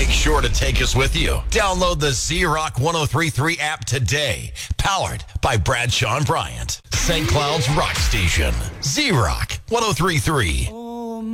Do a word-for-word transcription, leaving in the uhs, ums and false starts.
Make sure to take us with you. Download the Z-Rock ten thirty-three app today. Powered by Bradshaw and Bryant. Saint Cloud's Rock Station. Z-Rock ten thirty-three.